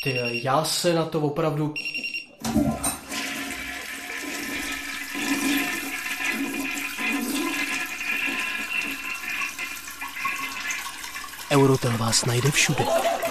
Já se na to opravdu... Eurotel vás najde všude.